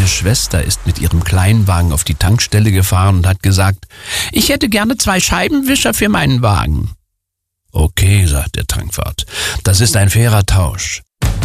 Meine Schwester ist mit ihrem Kleinwagen auf die Tankstelle gefahren und hat gesagt, ich hätte gerne 2 Scheibenwischer für meinen Wagen. Okay, sagt der Tankwart, das ist ein fairer Tausch.